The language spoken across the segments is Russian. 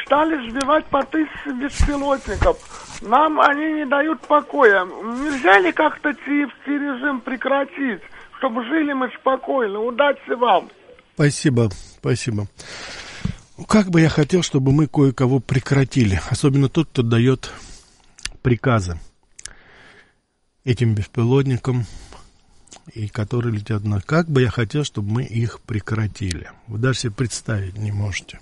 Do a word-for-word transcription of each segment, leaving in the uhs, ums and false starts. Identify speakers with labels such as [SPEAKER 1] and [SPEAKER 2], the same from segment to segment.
[SPEAKER 1] стали сбивать по тысяче беспилотников. Нам они не дают покоя. Нельзя ли как-то киевский режим прекратить, чтобы жили мы спокойно? Удачи вам.
[SPEAKER 2] Спасибо, спасибо. Как бы я хотел, чтобы мы кое-кого прекратили, особенно тот, кто дает приказы этим беспилотникам, и которые летят на... Как бы я хотел, чтобы мы их прекратили. Вы даже себе представить не можете.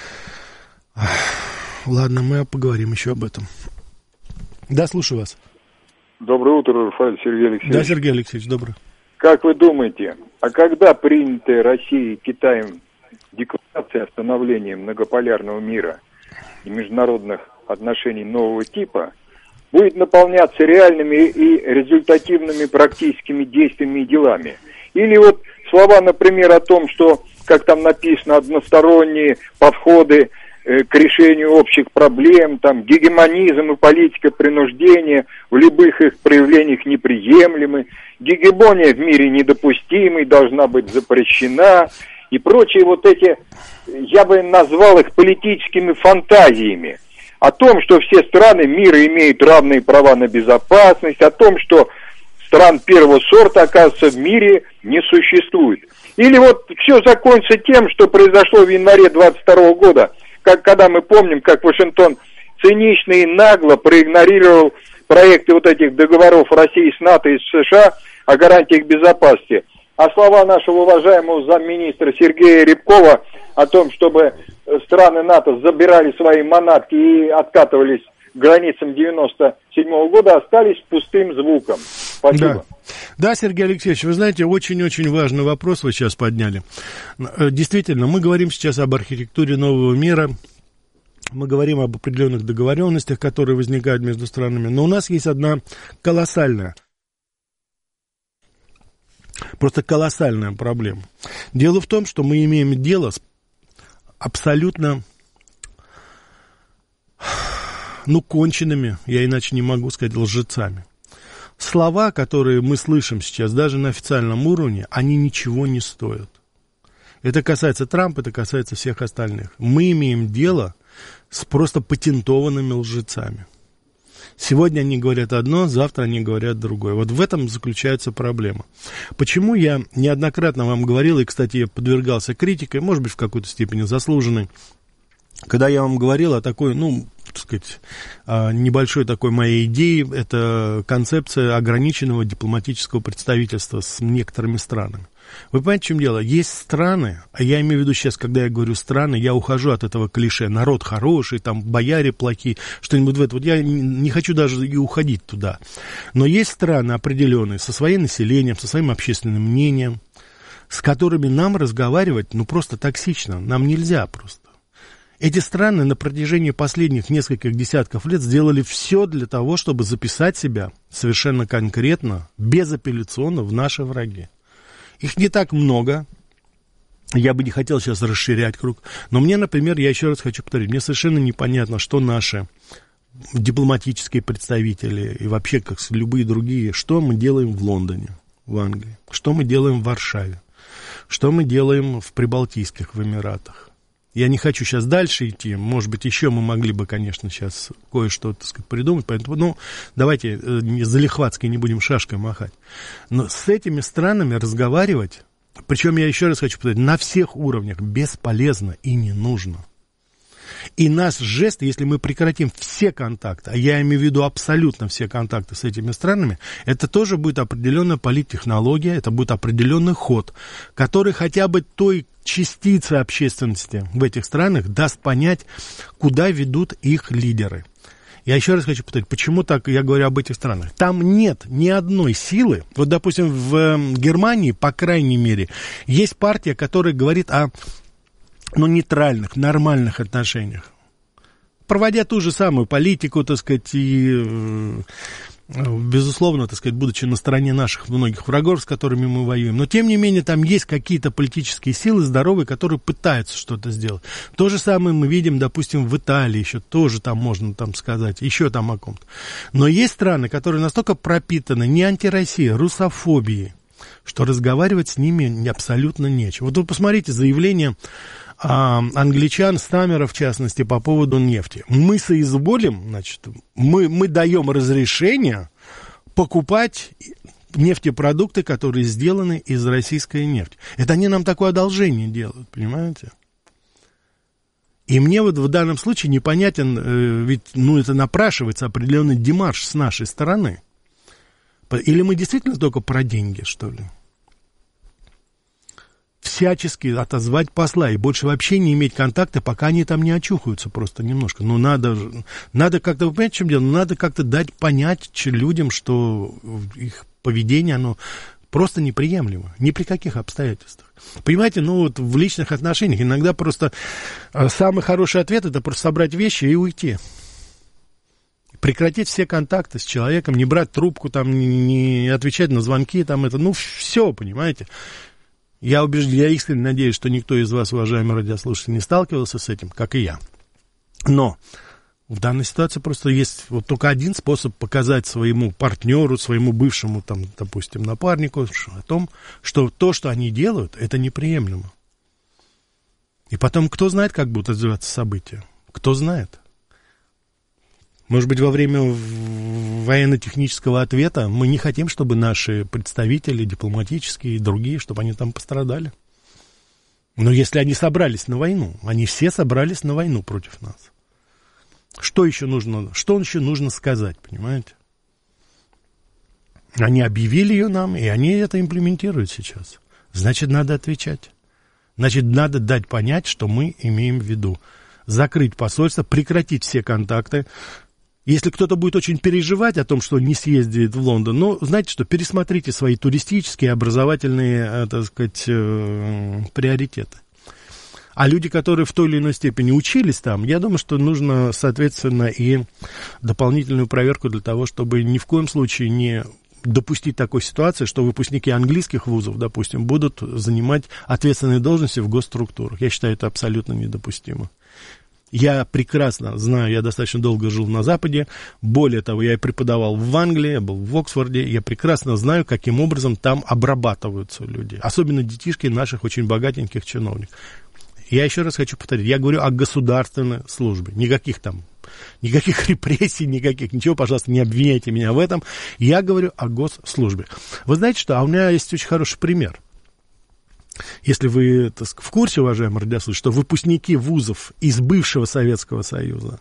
[SPEAKER 2] Ладно, мы поговорим еще об этом. Да, слушаю вас.
[SPEAKER 3] Доброе утро, Рафаэль, Сергей Алексеевич.
[SPEAKER 2] Да, Сергей Алексеевич, доброе.
[SPEAKER 3] Как вы думаете, а когда принятая Россией и Китаем декларация о становлении многополярного мира и международных отношений нового типа будет наполняться реальными и результативными практическими действиями и делами? Или вот слова, например, о том, что, как там написано, односторонние подходы к решению общих проблем, там, гегемонизм и политика принуждения в любых их проявлениях неприемлемы, гегемония в мире недопустимой, должна быть запрещена, и прочие вот эти, я бы назвал их политическими фантазиями, о том, что все страны мира имеют равные права на безопасность, о том, что стран первого сорта, оказывается, в мире не существует. Или вот все закончится тем, что произошло в январе двадцать второго года, как, когда мы помним, как Вашингтон цинично и нагло проигнорировал проекты вот этих договоров России с НАТО и с США о гарантиях безопасности. А слова нашего уважаемого замминистра Сергея Рябкова о том, чтобы страны НАТО забирали свои манатки и откатывались к границам девяносто седьмого года, остались пустым звуком. Спасибо.
[SPEAKER 2] Да. Да, Сергей Алексеевич, вы знаете, очень-очень важный вопрос вы сейчас подняли. Действительно, мы говорим сейчас об архитектуре нового мира, мы говорим об определенных договоренностях, которые возникают между странами, но у нас есть одна колоссальная, просто колоссальная проблема. Дело в том, что мы имеем дело с абсолютно, ну, конченными, я иначе не могу сказать, лжецами. Слова, которые мы слышим сейчас, даже на официальном уровне, они ничего не стоят. Это касается Трампа, это касается всех остальных. Мы имеем дело с просто патентованными лжецами. Сегодня они говорят одно, завтра они говорят другое. Вот в этом заключается проблема. Почему я неоднократно вам говорил, и, кстати, я подвергался критике, может быть, в какой-то степени заслуженной, когда я вам говорил о такой, ну, так сказать, небольшой такой моей идее, это концепция ограниченного дипломатического представительства с некоторыми странами. Вы понимаете, в чем дело? Есть страны, а я имею в виду сейчас, когда я говорю страны, я ухожу от этого клише, народ хороший, там, бояре плохие, что-нибудь в это. Вот я не хочу даже и уходить туда. Но есть страны определенные, со своим населением, со своим общественным мнением, с которыми нам разговаривать, ну, просто токсично, нам нельзя просто. Эти страны на протяжении последних нескольких десятков лет сделали все для того, чтобы записать себя совершенно конкретно, безапелляционно в наши враги. Их не так много, я бы не хотел сейчас расширять круг, но мне, например, я еще раз хочу повторить, мне совершенно непонятно, что наши дипломатические представители и вообще, как любые другие, что мы делаем в Лондоне, в Англии, что мы делаем в Варшаве, что мы делаем в Прибалтийских, в Эмиратах. Я не хочу сейчас дальше идти, может быть, еще мы могли бы, конечно, сейчас кое-что, так сказать, придумать, поэтому, ну, давайте э, залихватски не будем шашкой махать. Но с этими странами разговаривать, причем я еще раз хочу повторить, на всех уровнях бесполезно и не нужно. И наш жест, если мы прекратим все контакты, а я имею в виду абсолютно все контакты с этими странами, это тоже будет определенная политтехнология, это будет определенный ход, который хотя бы той частице общественности в этих странах даст понять, куда ведут их лидеры. Я еще раз хочу повторить, почему так я говорю об этих странах. Там нет ни одной силы. Вот, допустим, в Германии, по крайней мере, есть партия, которая говорит о ну, нейтральных, нормальных отношениях. Проводя ту же самую политику, так сказать, и, безусловно, так сказать, будучи на стороне наших многих врагов, с которыми мы воюем. Но, тем не менее, там есть какие-то политические силы здоровые, которые пытаются что-то сделать. То же самое мы видим, допустим, в Италии, еще тоже там можно там сказать, еще там о ком-то. Но есть страны, которые настолько пропитаны не антироссией, а русофобией, что разговаривать с ними абсолютно нечего. Вот вы посмотрите заявление а, англичан, Стаммера, в частности, по поводу нефти. Мы соизволим, значит, мы, мы даем разрешение покупать нефтепродукты, которые сделаны из российской нефти. Это они нам такое одолжение делают, понимаете? И мне вот в данном случае непонятен, э, ведь, ну, это напрашивается определенный демарш с нашей стороны. Или мы действительно только про деньги, что ли? Всячески отозвать посла и больше вообще не иметь контакта, пока они там не очухаются просто немножко. Ну, надо, надо как-то, вы понимаете, в чем дело? Надо как-то дать понять людям, что их поведение, оно просто неприемлемо. Ни при каких обстоятельствах. Понимаете, ну вот в личных отношениях иногда просто самый хороший ответ — это просто собрать вещи и уйти. Прекратить все контакты с человеком, не брать трубку, там, не, не отвечать на звонки, там это, ну, все, понимаете. Я убежден, я искренне надеюсь, что никто из вас, уважаемые радиослушатели, не сталкивался с этим, как и я. Но в данной ситуации просто есть вот только один способ показать своему партнеру, своему бывшему, там, допустим, напарнику о том, что то, что они делают, это неприемлемо. И потом, кто знает, как будут развиваться события? Кто знает? Может быть, во время военно-технического ответа мы не хотим, чтобы наши представители, дипломатические и другие, чтобы они там пострадали. Но если они собрались на войну, они все собрались на войну против нас. Что еще нужно, что еще нужно сказать, понимаете? Они объявили ее нам, и они это имплементируют сейчас. Значит, надо отвечать. Значит, надо дать понять, что мы имеем в виду. Закрыть посольство, прекратить все контакты. Если кто-то будет очень переживать о том, что не съездит в Лондон, ну, знаете что, пересмотрите свои туристические, образовательные, так сказать, приоритеты. А люди, которые в той или иной степени учились там, я думаю, что нужно, соответственно, и дополнительную проверку для того, чтобы ни в коем случае не допустить такой ситуации, что выпускники английских вузов, допустим, будут занимать ответственные должности в госструктурах. Я считаю, это абсолютно недопустимо. Я прекрасно знаю, я достаточно долго жил на Западе, более того, я и преподавал в Англии, я был в Оксфорде, я прекрасно знаю, каким образом там обрабатываются люди, особенно детишки наших очень богатеньких чиновников. Я еще раз хочу повторить, я говорю о государственной службе, никаких там, никаких репрессий, никаких, ничего, пожалуйста, не обвиняйте меня в этом, я говорю о госслужбе. Вы знаете что, а у меня есть очень хороший пример. Если вы так, в курсе, уважаемые радиослушатели, что выпускники вузов из бывшего Советского Союза,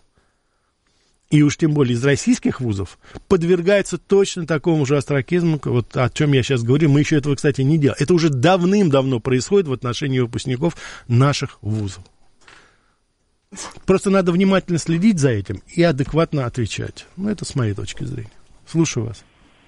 [SPEAKER 2] и уж тем более из российских вузов, подвергаются точно такому же остракизму, вот о чем я сейчас говорю, мы еще этого, кстати, не делаем. Это уже давным-давно происходит в отношении выпускников наших вузов. Просто надо внимательно следить за этим и адекватно отвечать. Ну, это с моей точки зрения. Слушаю вас.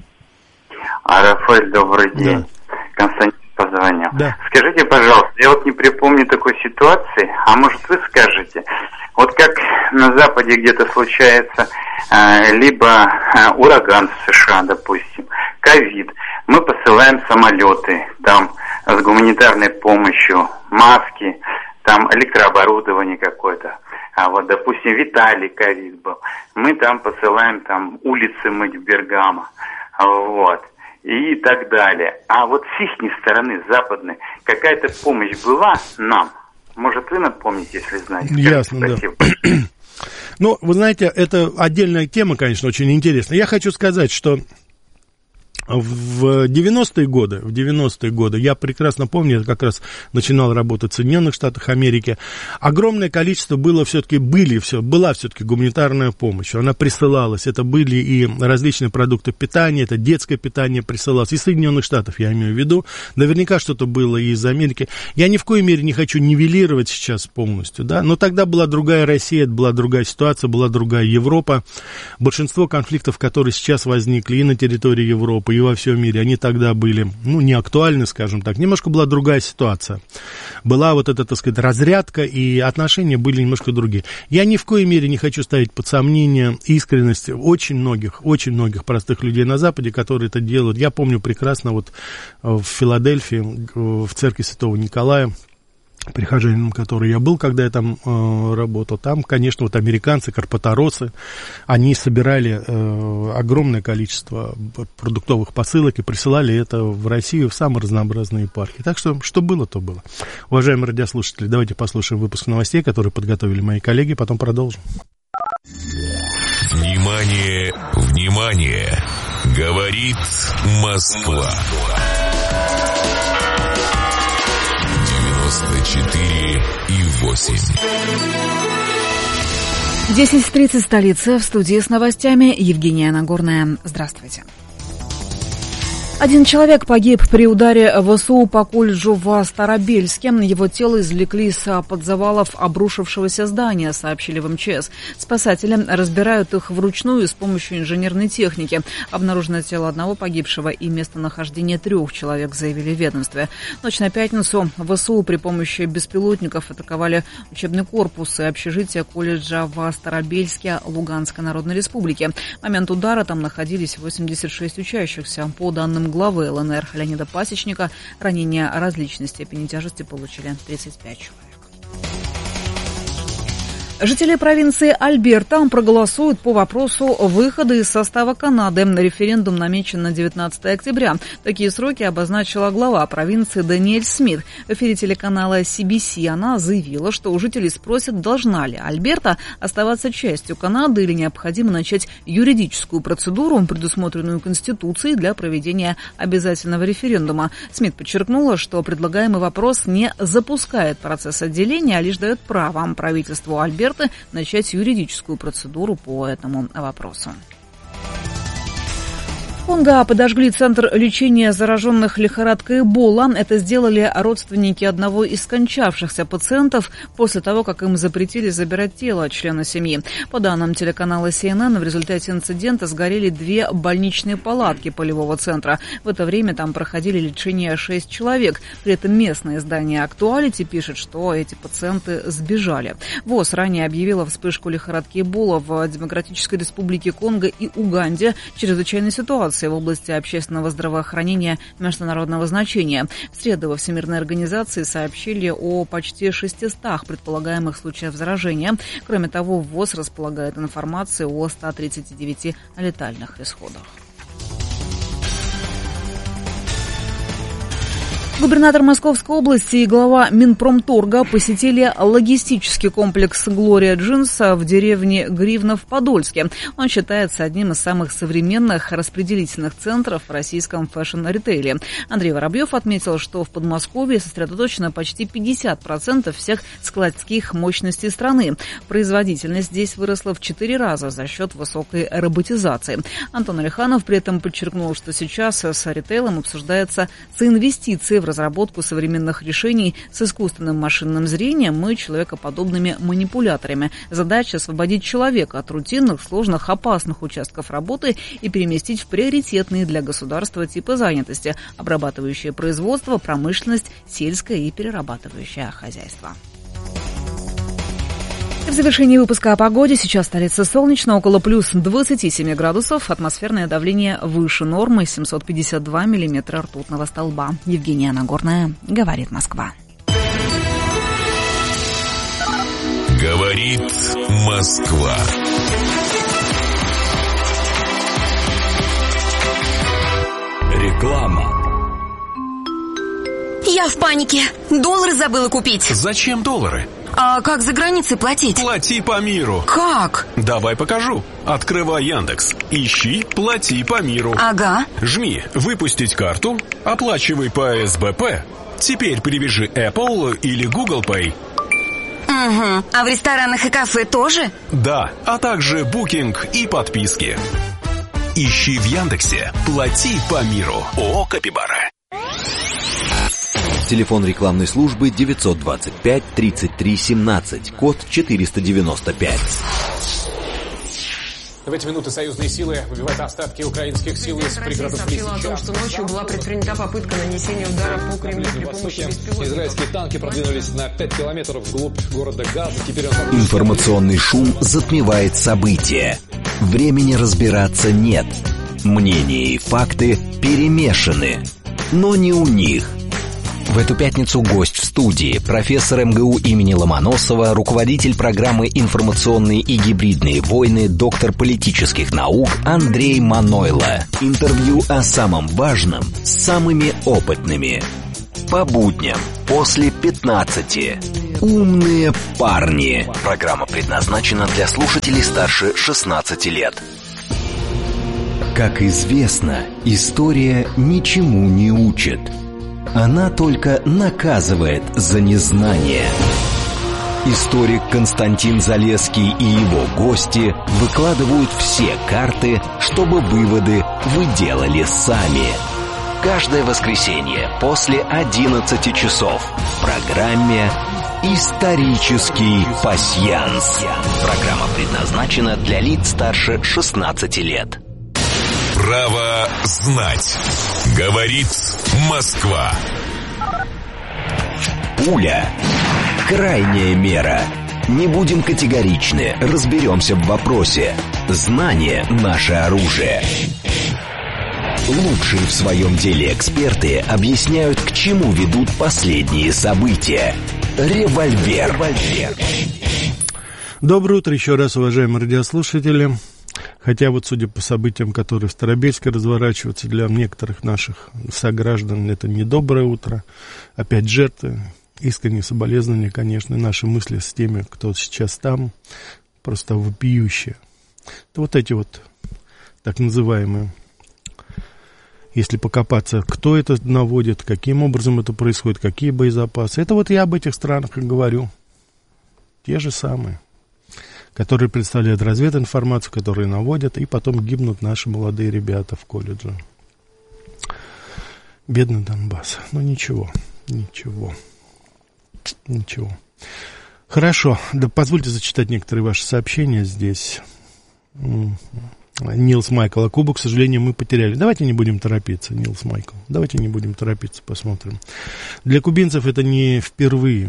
[SPEAKER 4] А, Рафаэль, добрый день.
[SPEAKER 2] Да.
[SPEAKER 4] Константин позвонил.
[SPEAKER 2] Да.
[SPEAKER 4] Скажите, пожалуйста, я вот не припомню такой ситуации, а может вы скажете, вот как на Западе где-то случается э, либо э, ураган в США, допустим, ковид, мы посылаем самолеты там с гуманитарной помощью, маски, там электрооборудование какое-то. А вот, допустим, в Италии ковид был, мы там посылаем там улицы мыть в Бергамо, вот. И так далее. А вот с их стороны, западной, какая-то помощь была нам? Может, вы напомните, если знаете?
[SPEAKER 2] Ясно,
[SPEAKER 4] Спасибо.
[SPEAKER 2] Да. Ну, вы знаете, это отдельная тема, конечно, очень интересная. Я хочу сказать, что в девяностые годы, в девяностые годы, я прекрасно помню, я как раз начинал работать в Соединенных Штатах Америки, огромное количество было все-таки, были, все, была все-таки гуманитарная помощь, она присылалась, это были и различные продукты питания, это детское питание присылалось, из Соединенных Штатов, я имею в виду, наверняка что-то было и из Америки. Я ни в коей мере не хочу нивелировать сейчас полностью, да, но тогда была другая Россия, была другая ситуация, была другая Европа, большинство конфликтов, которые сейчас возникли и на территории Европы, и во всем мире, они тогда были, ну, не актуальны, скажем так. Немножко была другая ситуация. Была вот эта, так сказать, разрядка, и отношения были немножко другие. Я ни в коей мере не хочу ставить под сомнение искренность очень многих, очень многих простых людей на Западе, которые это делают. Я помню прекрасно вот в Филадельфии, в церкви Святого Николая, прихожанином, который я был, когда я там э, работал, там, конечно, вот американцы, карпаторосы, они собирали э, огромное количество продуктовых посылок и присылали это в Россию, в самые разнообразные епархии. Так что, что было, то было. Уважаемые радиослушатели, давайте послушаем выпуск новостей, которые подготовили мои коллеги, потом продолжим.
[SPEAKER 5] Внимание, внимание! Говорит Москва. девяносто четыре и восемь.
[SPEAKER 6] десять тридцать, столица, в студии с новостями Евгения Нагорная. Здравствуйте. Один человек погиб при ударе ВСУ по колледжу в Старобельске. Его тело извлекли из-под завалов обрушившегося здания, сообщили в МЧС. Спасатели разбирают их вручную с помощью инженерной техники. Обнаружено тело одного погибшего и местонахождение трех человек, заявили в ведомстве. Ночь на пятницу ВСУ при помощи беспилотников атаковали учебный корпус и общежитие колледжа в Старобельске Луганской Народной Республики. В момент удара там находились восемьдесят шесть учащихся. По данным главы ЛНР Леонида Пасечника, ранения различной степени тяжести получили тридцать пять человек. Жители провинции Альберта проголосуют по вопросу выхода из состава Канады. Референдум намечен на девятнадцатое октября. Такие сроки обозначила глава провинции Даниэль Смит. В эфире телеканала си би си она заявила, что у жителей спросят, должна ли Альберта оставаться частью Канады или необходимо начать юридическую процедуру, предусмотренную Конституцией, для проведения обязательного референдума. Смит подчеркнула, что предлагаемый вопрос не запускает процесс отделения, а лишь дает право правительству Альберта начать юридическую процедуру по этому вопросу. В Конго подожгли центр лечения зараженных лихорадкой Эбола. Это сделали родственники одного из скончавшихся пациентов после того, как им запретили забирать тело члена семьи. По данным телеканала си эн эн, в результате инцидента сгорели две больничные палатки полевого центра. В это время там проходили лечение шесть человек. При этом местное издание «Актуалити» пишет, что эти пациенты сбежали. ВОЗ ранее объявила вспышку лихорадки Эбола в Демократической Республике Конго и Уганде чрезвычайной ситуации в области общественного здравоохранения международного значения. В среду во Всемирной организации сообщили о почти шестистах предполагаемых случаях заражения. Кроме того, ВОЗ располагает информацией о ста тридцати девяти летальных исходах. Губернатор Московской области и глава Минпромторга посетили логистический комплекс «Глория Джинс» в деревне Гривна в Подольске. Он считается одним из самых современных распределительных центров в российском фэшн-ритейле. Андрей Воробьев отметил, что в Подмосковье сосредоточено почти пятьдесят процентов всех складских мощностей страны. Производительность здесь выросла в четыре раза за счет высокой роботизации. Антон Алиханов при этом подчеркнул, что сейчас с ритейлом обсуждается соинвестиции в разработку современных решений с искусственным машинным зрением и человекоподобными манипуляторами. Задача — освободить человека от рутинных, сложных, опасных участков работы и переместить в приоритетные для государства типы занятости: обрабатывающее производство, промышленность, сельское и перерабатывающее хозяйство. В завершении выпуска о погоде. Сейчас столица солнечно, около плюс двадцати семи градусов. Атмосферное давление выше нормы, семьсот пятьдесят два миллиметра ртутного столба. Евгения Нагорная, говорит Москва.
[SPEAKER 5] Говорит Москва. Реклама.
[SPEAKER 7] Я в панике. Доллары забыла купить.
[SPEAKER 5] Зачем доллары?
[SPEAKER 7] А как за границей платить?
[SPEAKER 5] Плати по миру.
[SPEAKER 7] Как?
[SPEAKER 5] Давай покажу. Открывай Яндекс. Ищи «Плати по миру».
[SPEAKER 7] Ага.
[SPEAKER 5] Жми «Выпустить карту», оплачивай по эс бэ пэ. Теперь привяжи Apple или Google Pay.
[SPEAKER 7] Угу. А в ресторанах и кафе тоже?
[SPEAKER 5] Да, а также букинг и подписки. Ищи в Яндексе «Плати по миру». ООО «Капибара».
[SPEAKER 8] Телефон рекламной службы девятьсот двадцать пять тридцать три семнадцать, код четыреста девяносто пять.
[SPEAKER 9] В эти минуты союзные силы выбивают остатки украинских сил из пригородов Лисича.
[SPEAKER 10] о том, что ночью была предпринята попытка нанесения удара по Кремлю при помощи беспилотников.
[SPEAKER 9] Израильские танки продвинулись на пять километров вглубь города Газа. Теперь он...
[SPEAKER 8] Информационный шум затмевает события. Времени разбираться нет. Мнения и факты перемешаны. Но не у них. В эту пятницу гость в студии, профессор эм гэ у имени Ломоносова, руководитель программы «Информационные и гибридные войны», доктор политических наук Андрей Манойло. Интервью о самом важном с самыми опытными. По будням после пятнадцати. «Умные парни». Программа предназначена для слушателей старше шестнадцати лет. Как известно, история ничему не учит. Она только наказывает за незнание. Историк Константин Залесский и его гости выкладывают все карты, чтобы выводы вы делали сами. Каждое воскресенье после одиннадцати часов в программе «Исторический пасьянс». Программа предназначена для лиц старше шестнадцати лет.
[SPEAKER 5] Право знать. Говорит Москва.
[SPEAKER 8] Пуля. Крайняя мера. Не будем категоричны, разберемся в вопросе. Знание – наше оружие. Лучшие в своем деле эксперты объясняют, к чему ведут последние события. Револьвер. Револьвер.
[SPEAKER 2] Доброе утро еще раз, уважаемые радиослушатели. Хотя вот, судя по событиям, которые в Старобельске разворачиваются, для некоторых наших сограждан это не доброе утро. Опять жертвы, искренние соболезнования, конечно, и наши мысли с теми, кто сейчас там, просто вопиющие. Это вот эти вот так называемые, если покопаться, кто это наводит, каким образом это происходит, какие боезапасы. Это вот я об этих странах и говорю. Те же самые, которые представляют развединформацию, которые наводят, и потом гибнут наши молодые ребята в колледже. Бедный Донбасс. Ну, ничего, ничего, ничего. Хорошо, да позвольте зачитать некоторые ваши сообщения здесь. Нилс Майкл, а Кубу, к сожалению, мы потеряли. Давайте не будем торопиться, Нилс Майкл. Давайте не будем торопиться, посмотрим. Для кубинцев это не впервые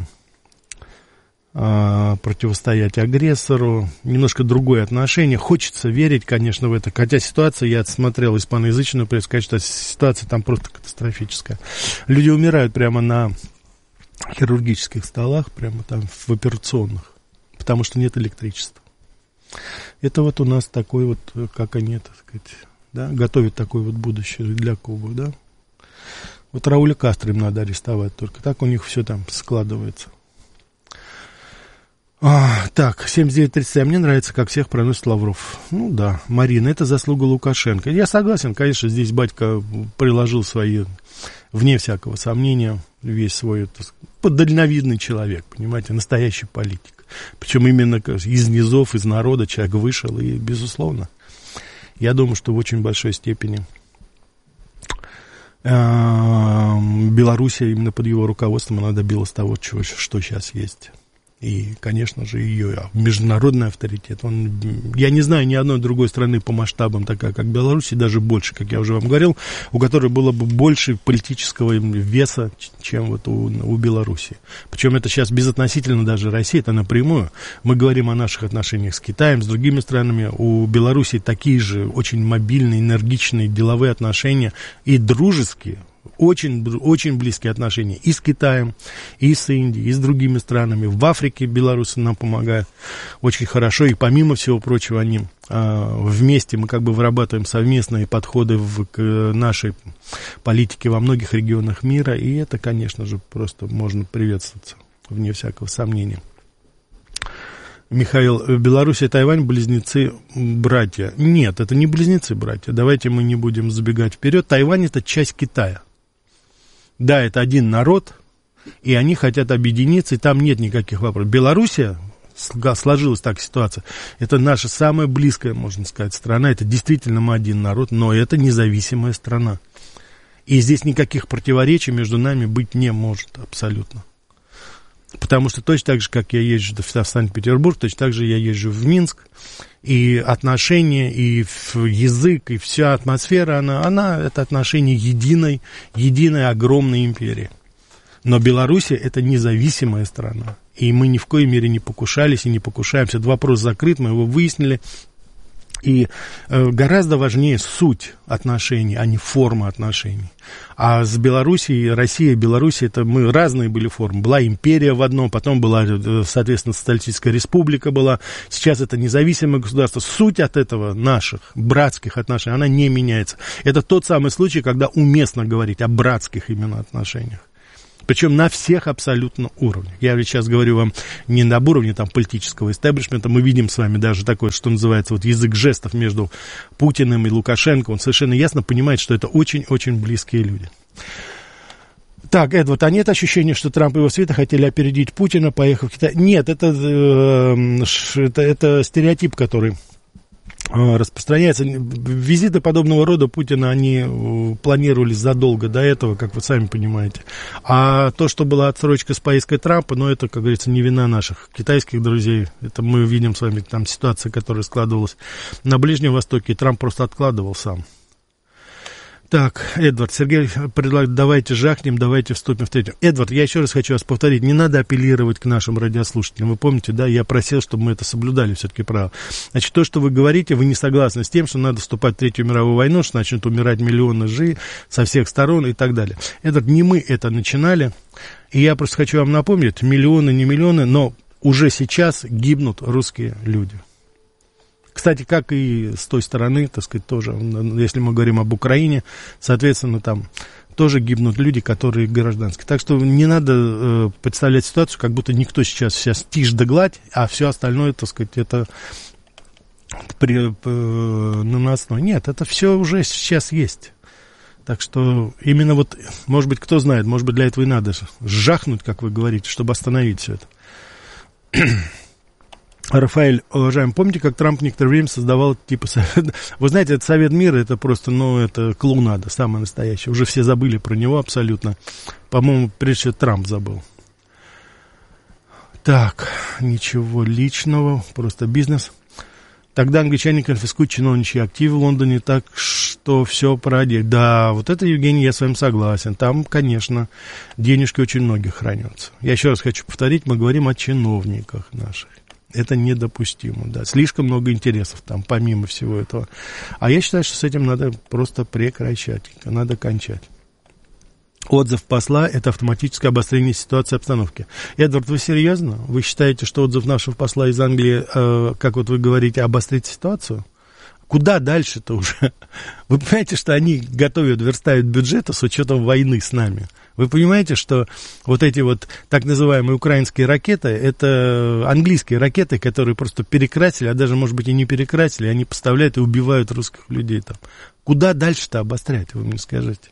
[SPEAKER 2] противостоять агрессору, немножко другое отношение. Хочется верить, конечно, в это, хотя ситуация, я смотрел испаноязычную прессу, сказать, что ситуация там просто катастрофическая. Люди умирают прямо на хирургических столах, прямо там в операционных, потому что нет электричества. Это вот у нас такой вот, как они, так сказать, да, готовят такое вот будущее для Кубы, да. Вот Рауля Кастро им надо арестовать, только так у них все там складывается. А, так, семьдесят девять тридцать семь, мне нравится, как всех проносит Лавров. Ну да, Марина, это заслуга Лукашенко. Я согласен, конечно, здесь батька приложил свои, вне всякого сомнения, весь свой, дальновидный человек, понимаете, настоящий политик. Причем именно из низов, из народа человек вышел, и, безусловно, я думаю, что в очень большой степени Белоруссия именно под его руководством, она добилась того, чего, что сейчас есть. И, конечно же, ее международный авторитет. Он, я не знаю ни одной другой страны по масштабам, такая как Беларусь, и даже больше, как я уже вам говорил, у которой было бы больше политического веса, чем вот у, у Беларуси. Причем это сейчас безотносительно даже России, это напрямую. Мы говорим о наших отношениях с Китаем, с другими странами. У Беларуси такие же очень мобильные, энергичные деловые отношения и дружеские. Очень, очень близкие отношения и с Китаем, и с Индией, и с другими странами. В Африке белорусы нам помогают очень хорошо. И помимо всего прочего, они а, вместе, мы как бы вырабатываем совместные подходы в, к нашей политике во многих регионах мира. И это, конечно же, просто можно приветствоваться, вне всякого сомнения. Михаил, Беларусь и Тайвань близнецы-братья. Нет, это не близнецы-братья. Давайте мы не будем забегать вперед. Тайвань — это часть Китая. Да, это один народ, и они хотят объединиться, и там нет никаких вопросов. Белоруссия, сложилась так ситуация, это наша самая близкая, можно сказать, страна. Это действительно мы один народ, но это независимая страна. И здесь никаких противоречий между нами быть не может абсолютно. Потому что точно так же, как я езжу в Санкт-Петербург, точно так же я езжу в Минск. И отношения, и язык, и вся атмосфера, она, она это отношение единой, единой огромной империи. Но Белоруссия — это независимая страна. И мы ни в коей мере не покушались и не покушаемся. Этот вопрос закрыт, мы его выяснили. И э, гораздо важнее суть отношений, а не форма отношений. А с Белоруссией, Россия и Белоруссия, это мы разные были формы. Была империя в одном, потом была, соответственно, социалистическая республика была. Сейчас это независимое государство. Суть от этого наших братских отношений, она не меняется. Это тот самый случай, когда уместно говорить о братских именно отношениях. Причем на всех абсолютно уровнях. Я ведь сейчас говорю вам не на уровне там, политического истеблишмента. Мы видим с вами даже такое, что называется, вот язык жестов между Путиным и Лукашенко. Он совершенно ясно понимает, что это очень-очень близкие люди. Так, Эдвард, а нет ощущения, что Трамп и его свита хотели опередить Путина, поехав в Китай? Нет, это, э, это, это стереотип, который распространяется. Визиты подобного рода Путина, они планировались задолго до этого, как вы сами понимаете. А то, что была отсрочка с поездкой Трампа, ну, это, как говорится, не вина наших китайских друзей. Это мы видим с вами там ситуация, которая складывалась на Ближнем Востоке, и Трамп просто откладывал сам. Так, Эдвард, Сергей предлагает, давайте жахнем, давайте вступим в третью. Эдвард, я еще раз хочу вас повторить, не надо апеллировать к нашим радиослушателям. Вы помните, да, я просил, чтобы мы это соблюдали все-таки право. Значит, то, что вы говорите, вы не согласны с тем, что надо вступать в Третью мировую войну, что начнут умирать миллионы жи со всех сторон и так далее. Эдвард, не мы это начинали, и я просто хочу вам напомнить, миллионы, не миллионы, но уже сейчас гибнут русские люди. Кстати, как и с той стороны, так сказать, тоже, если мы говорим об Украине, соответственно, там тоже гибнут люди, которые гражданские. Так что не надо э, представлять ситуацию, как будто никто сейчас, сейчас тишь да гладь, а все остальное, так сказать, это при, э, наносное. Нет, это все уже сейчас есть. Так что именно вот, может быть, кто знает, может быть, для этого и надо жахнуть, как вы говорите, чтобы остановить все это. Рафаэль, уважаемый, помните, как Трамп некоторое время создавал типа совет... Вы знаете, это Совет мира, это просто, ну, это клоунада, самая настоящая. Уже все забыли про него абсолютно. По-моему, прежде всего Трамп забыл. Так, ничего личного, просто бизнес. Тогда англичане конфискуют чиновничьи активы в Лондоне, так что все продать. Да, вот это, Евгений, я с вами согласен. Там, конечно, денежки очень многих хранятся. Я еще раз хочу повторить, мы говорим о чиновниках наших. Это недопустимо, да. Слишком много интересов там, помимо всего этого. А я считаю, что с этим надо просто прекращать, надо кончать. Отзыв посла – это автоматическое обострение ситуации обстановки. Эдвард, вы серьезно? Вы считаете, что отзыв нашего посла из Англии, э, как вот вы говорите, обострит ситуацию? Куда дальше-то уже? Вы понимаете, что они готовят, верстают бюджеты с учетом войны с нами? Вы понимаете, что вот эти вот так называемые украинские ракеты, это английские ракеты, которые просто перекрасили, а даже, может быть, и не перекрасили, они поставляют и убивают русских людей там. Куда дальше-то обострять, вы мне скажите?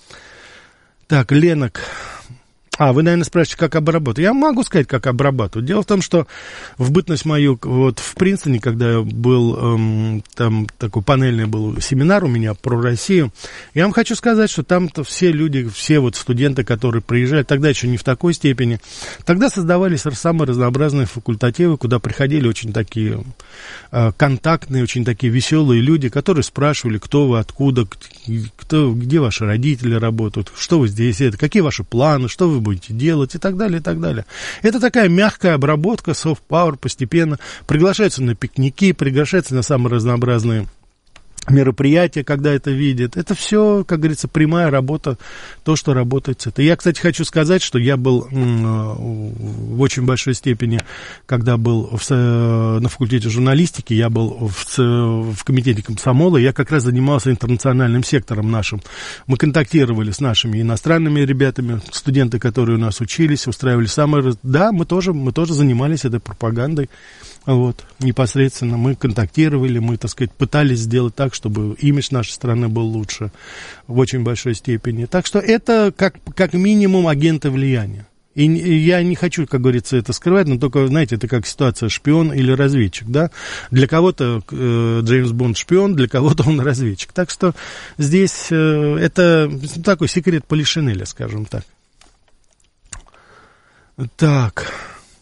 [SPEAKER 2] Так, Ленок. А, вы, наверное, спрашиваете, как обрабатывать. Я могу сказать, как обрабатывать. Дело в том, что в бытность мою, вот в Принстоне, когда я был, эм, там такой панельный был семинар у меня про Россию, я вам хочу сказать, что там-то все люди, все вот студенты, которые приезжали, тогда еще не в такой степени, тогда создавались самые разнообразные факультативы, куда приходили очень такие э, контактные, очень такие веселые люди, которые спрашивали, кто вы, откуда, кто, где ваши родители работают, что вы здесь, это, какие ваши планы, что вы будете делать и так далее, и так далее. Это такая мягкая обработка, soft power постепенно. Приглашаются на пикники, приглашаются на самые разнообразные мероприятия, когда это видят. Это все, как говорится, прямая работа, то, что работает с этой. Я, кстати, хочу сказать, что я был в очень большой степени, когда был в, на факультете журналистики, я был в, в комитете комсомола, я как раз занимался интернациональным сектором нашим. Мы контактировали с нашими иностранными ребятами, студенты, которые у нас учились, устраивали самые... Да, мы тоже, мы тоже занимались этой пропагандой. Вот, непосредственно мы контактировали, мы, так сказать, пытались сделать так, чтобы имидж нашей страны был лучше в очень большой степени. Так что это как, как минимум агенты влияния. И я не хочу, как говорится, это скрывать, но только, знаете, это как ситуация шпион или разведчик, да. Для кого-то э, Джеймс Бонд шпион, для кого-то он разведчик. Так что здесь э, это такой секрет Полишинеля, скажем так. Так...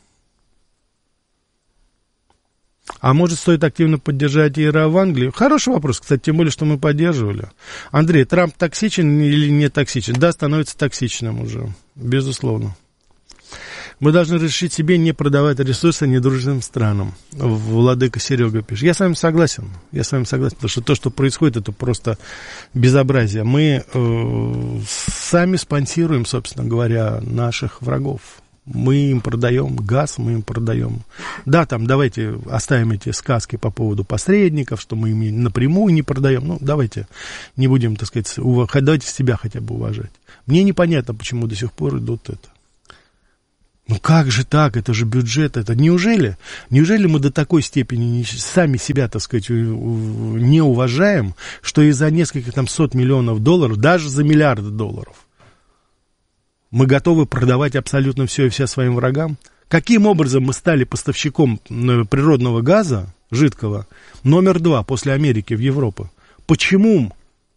[SPEAKER 2] А может, стоит активно поддержать ИРА в Англии? Хороший вопрос, кстати, тем более, что мы поддерживали. Андрей, Трамп токсичен или не токсичен? Да, становится токсичным уже, безусловно. Мы должны разрешить себе не продавать ресурсы недружественным странам. Владыка Серега пишет. Я с вами согласен. Я с вами согласен, потому что то, что происходит, это просто безобразие. Мы э, сами спонсируем, собственно говоря, наших врагов. Мы им продаем газ, мы им продаем. Да, там, давайте оставим эти сказки по поводу посредников, что мы им напрямую не продаем. Ну, давайте не будем, так сказать, ув... давайте себя хотя бы уважать. Мне непонятно, почему до сих пор идут это. Ну, как же так? Это же бюджет. Это неужели? Неужели мы до такой степени не, сами себя, так сказать, не уважаем, что из-за нескольких там сот миллионов долларов, даже за миллиарды долларов, мы готовы продавать абсолютно все и вся своим врагам? Каким образом мы стали поставщиком природного газа, жидкого, номер два после Америки в Европу? Почему?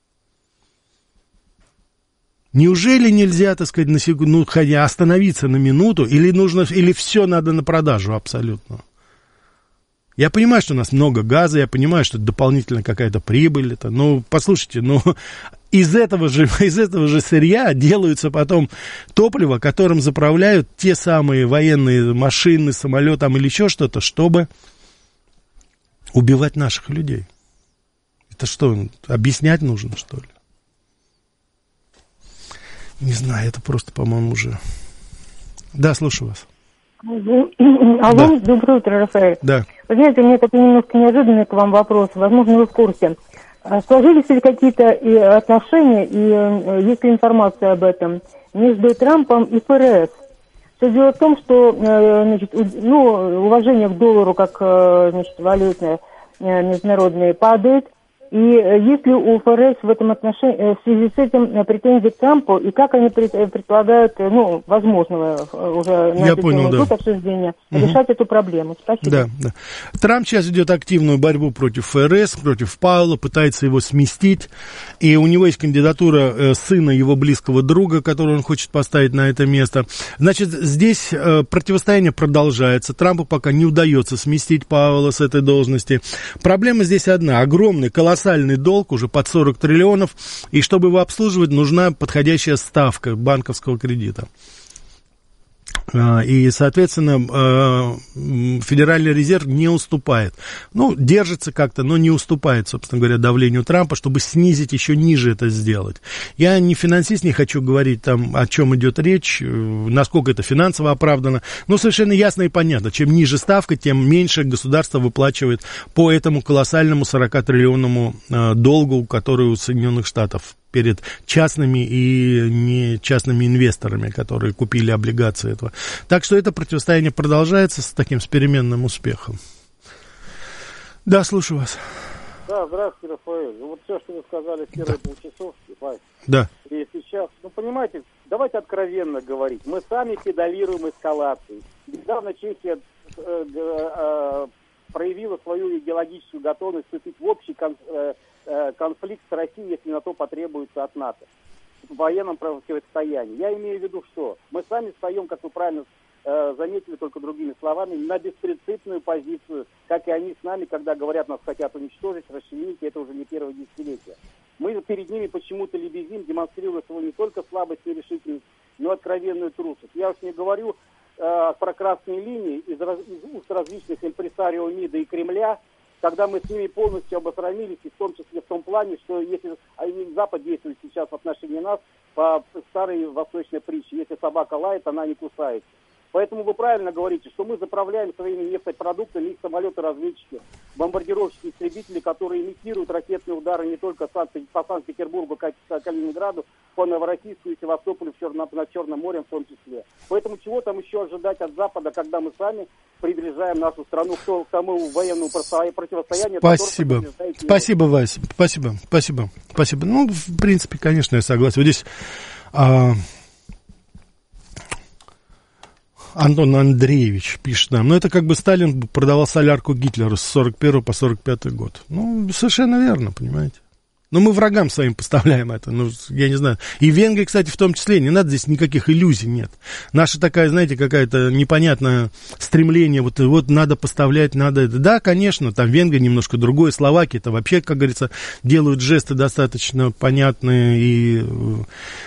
[SPEAKER 2] Неужели нельзя, так сказать, на секунду, ну, хотя остановиться на минуту, или нужно, или все надо на продажу абсолютно? Я понимаю, что у нас много газа, я понимаю, что это дополнительно какая-то прибыль. Это, ну, послушайте, ну, из этого же, из этого же сырья делаются потом топливо, которым заправляют те самые военные машины, самолеты там, или еще что-то, чтобы убивать наших людей. Это что, объяснять нужно, что ли? Не знаю, это просто, по-моему, уже... Да, слушаю вас.
[SPEAKER 11] Алло,
[SPEAKER 2] да.
[SPEAKER 11] Доброе утро, Рафаэль.
[SPEAKER 2] Да.
[SPEAKER 11] Вы знаете, у меня такой немножко неожиданный к вам вопрос. Возможно, вы в курсе. Сложились ли какие-то и отношения, и есть ли информация об этом, между Трампом и ФРС? Все дело в том, что значит, ну, уважение к доллару как значит, валютное международное падает. И есть ли у ФРС в этом отношении, в связи с этим претензии к Трампу, и как они предполагают, ну, возможного уже на
[SPEAKER 2] Я понял, да.
[SPEAKER 11] обсуждения, угу. решать эту проблему? Спасибо.
[SPEAKER 2] Да, да. Трамп сейчас ведет активную борьбу против ФРС, против Пауэлла, пытается его сместить, и у него есть кандидатура э, сына его близкого друга, которого он хочет поставить на это место. Значит, здесь э, противостояние продолжается, Трампу пока не удается сместить Пауэлла с этой должности. Проблема здесь одна, огромный, колоссальный колоссальный долг, уже под сорок триллионов, и чтобы его обслуживать, нужна подходящая ставка банковского кредита. И, соответственно, Федеральный резерв не уступает. Ну, держится как-то, но не уступает, собственно говоря, давлению Трампа, чтобы снизить еще ниже это сделать. Я не финансист, не хочу говорить там, о чем идет речь, насколько это финансово оправдано, но совершенно ясно и понятно. Чем ниже ставка, тем меньше государство выплачивает по этому колоссальному сорокатриллионному долгу, который у Соединенных Штатов перед частными и не частными инвесторами, которые купили облигации этого. Так что это противостояние продолжается с таким, с переменным успехом. Да, слушаю вас.
[SPEAKER 12] Да, здравствуйте, Рафаэль. Вот все, что вы сказали в первые да. полчасов,
[SPEAKER 2] да.
[SPEAKER 12] и сейчас, ну, понимаете, давайте откровенно говорить. Мы сами педалируем эскалации. Недавно Чехия э, э, проявила свою идеологическую готовность вступить в общий кон, э, конфликт с Россией, если на то потребуется от НАТО, в военном противостоянии. Я имею в виду, что мы сами встаем, как вы правильно э, заметили, только другими словами, на беспринципную позицию, как и они с нами, когда говорят, нас хотят уничтожить, расчленить, это уже не первое десятилетие. Мы перед ними почему-то лебезим, демонстрируя свою не только слабость и решительность, но и откровенную трусость. Я уж не говорю э, про красные линии из, из уст различных импресарио МИДа и Кремля, когда мы с ними полностью обосрамились, и в том числе в том плане, что если Запад действует сейчас в отношении нас по старой восточной притче, если собака лает, она не кусается. Поэтому вы правильно говорите, что мы заправляем своими нефтепродуктами их самолеты-разведчики, бомбардировщики, истребители, которые имитируют ракетные удары не только по Санкт-Петербургу, Калининграду, по Новороссийску и Севастополю над Черным морем в том числе. Поэтому чего там еще ожидать от Запада, когда мы сами приближаем нашу страну к тому военному противостоянию?
[SPEAKER 2] Спасибо. Спасибо, Вася. Спасибо. Спасибо. Спасибо. Ну, в принципе, конечно, я согласен. Вот здесь... А... Антон Андреевич пишет нам, ну это как бы Сталин продавал солярку Гитлеру с сорок первого по сорок пятый год. Ну, совершенно верно, понимаете. Но мы врагам своим поставляем это, ну, я не знаю. И Венгрии, кстати, в том числе, не надо здесь никаких иллюзий, нет. Наша такая, знаете, какая-то непонятное стремление, вот, вот надо поставлять, надо это. Да, конечно, там Венгрия немножко другое, Словакия, это вообще, как говорится, делают жесты достаточно понятные и э,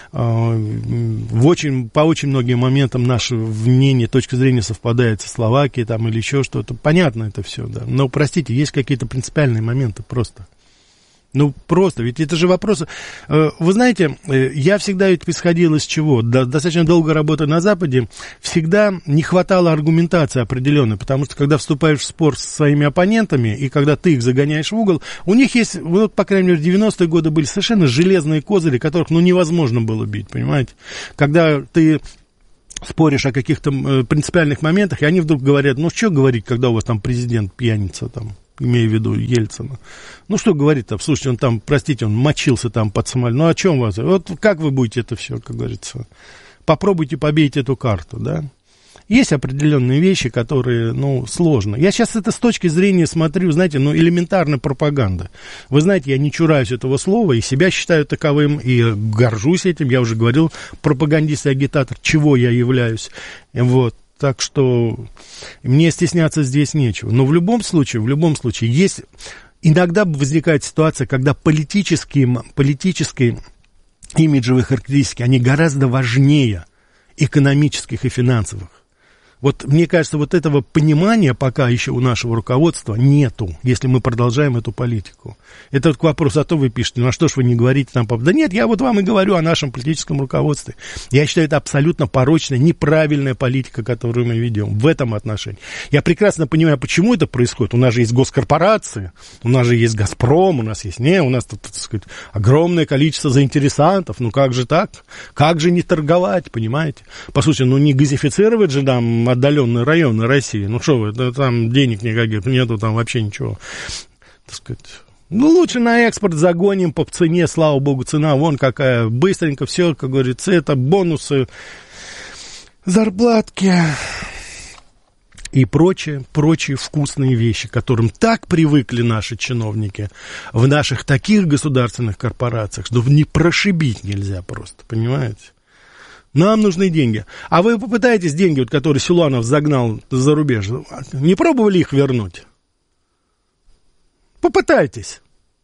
[SPEAKER 2] в очень, по очень многим моментам наше мнение, точка зрения совпадает со Словакией там, или еще что-то. Понятно это все, да. Но, простите, есть какие-то принципиальные моменты просто. Ну, просто, ведь это же вопросы... Вы знаете, я всегда ведь исходил из чего? Достаточно долго работая на Западе, всегда не хватало аргументации определенной, потому что, когда вступаешь в спор со своими оппонентами, и когда ты их загоняешь в угол, у них есть, вот, по крайней мере, в девяностые годы были совершенно железные козыри, которых, ну, невозможно было бить, понимаете? Когда ты... споришь о каких-то принципиальных моментах, и они вдруг говорят, ну, что говорить, когда у вас там президент пьяница, там, имея в виду Ельцина. Ну, что говорит-то, слушайте, он там, простите, он мочился там под самолетом, ну, о чем вас? Вот как вы будете это все, как говорится, попробуйте побейте эту карту, да? Есть определенные вещи, которые, ну, сложно. Я сейчас это с точки зрения смотрю, знаете, ну, элементарная пропаганда. Вы знаете, я не чураюсь этого слова, и себя считаю таковым, и горжусь этим. Я уже говорил, пропагандист и агитатор, чего я являюсь. Вот. Так что мне стесняться здесь нечего. Но в любом случае, в любом случае, есть... Иногда возникает ситуация, когда политические, политические имиджевые характеристики, они гораздо важнее экономических и финансовых. Вот, мне кажется, вот этого понимания пока еще у нашего руководства нету, если мы продолжаем эту политику. Это вот к вопросу, а то вы пишете, ну а что ж вы не говорите нам? Да нет, я вот вам и говорю о нашем политическом руководстве. Я считаю, это абсолютно порочная, неправильная политика, которую мы ведем в этом отношении. Я прекрасно понимаю, почему это происходит. У нас же есть госкорпорации, у нас же есть «Газпром», у нас есть, не, у нас тут, так сказать, огромное количество заинтересантов. Ну как же так? Как же не торговать, понимаете? По сути, ну не газифицировать же нам отдаленные районы России. Ну что вы, да, там денег никаких нету, там вообще ничего. Так сказать. Ну, лучше на экспорт загоним по цене, слава богу, цена вон какая. Быстренько все, как говорится, это бонусы, зарплатки и прочие, прочие вкусные вещи, к которым так привыкли наши чиновники в наших таких государственных корпорациях, что не прошибить нельзя просто, понимаете? Нам нужны деньги. А вы попытаетесь деньги, вот, которые Силуанов загнал за рубеж, не пробовали их вернуть? Попытайтесь.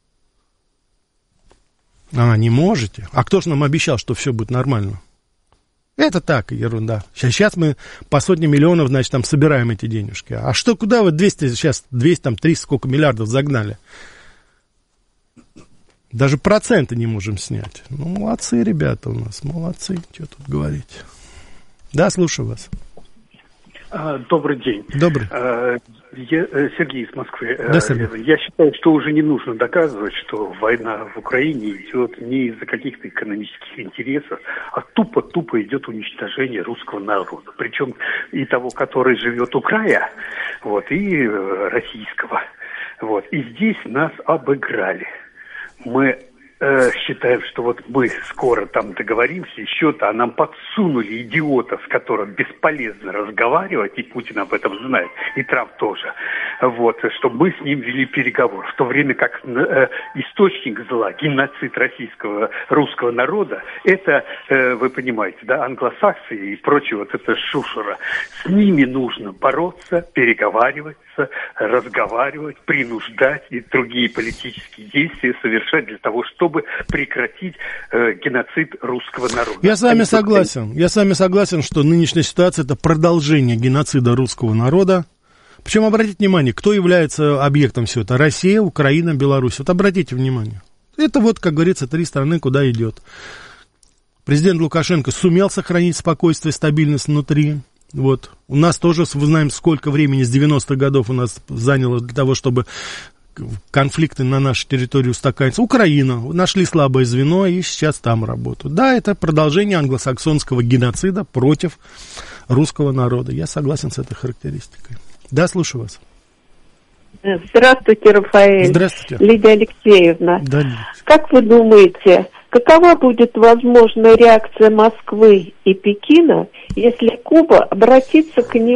[SPEAKER 2] А, не можете. А кто же нам обещал, что все будет нормально? Это так, ерунда. Сейчас, сейчас мы по сотне миллионов, значит, там собираем эти денежки. А что, куда вы двести, сейчас двести, там, триста, сколько миллиардов загнали? Даже проценты не можем снять. Ну, молодцы ребята у нас, молодцы. Что тут говорить? Да, слушаю вас.
[SPEAKER 13] Добрый день.
[SPEAKER 2] Добрый.
[SPEAKER 13] Я, Сергей из Москвы.
[SPEAKER 2] Да, Сергей.
[SPEAKER 13] Я считаю, что уже не нужно доказывать, что война в Украине идет не из-за каких-то экономических интересов, а тупо-тупо идет уничтожение русского народа. Причем и того, который живет у края, вот, и российского. Вот. И здесь нас обыграли. Мы э, считаем, что вот мы скоро там договоримся, еще-то, а нам подсунули идиота, с которым бесполезно разговаривать, и Путин об этом знает, и Трамп тоже, вот, чтобы мы с ним вели переговоры, в то время как э, источник зла, геноцид российского, русского народа, это, э, вы понимаете, да, англосаксы и прочее, вот это шушера. С ними нужно бороться, переговариваться, разговаривать, принуждать и другие политические действия совершать для того, чтобы прекратить э, геноцид русского народа.
[SPEAKER 2] Я с вами
[SPEAKER 13] Они
[SPEAKER 2] согласен. Только... Я с вами согласен, что нынешняя ситуация — это продолжение геноцида русского народа. Причем, обратите внимание, кто является объектом всего это? Россия, Украина, Беларусь. Вот обратите внимание. Это вот, как говорится, три страны, куда идет. Президент Лукашенко сумел сохранить спокойствие, стабильность внутри. Вот. У нас тоже, вы знаем, сколько времени с девяностых годов у нас заняло для того, чтобы конфликты на нашей территории устаканиться. Украина. Нашли слабое звено и сейчас там работают. Да, это продолжение англосаксонского геноцида против русского народа. Я согласен с этой характеристикой. Да, слушаю вас.
[SPEAKER 14] Здравствуйте, Рафаэль.
[SPEAKER 2] Здравствуйте.
[SPEAKER 14] Лидия Алексеевна.
[SPEAKER 2] Да.
[SPEAKER 14] Как вы думаете, какова будет возможная реакция Москвы и Пекина, если Куба обратится к ним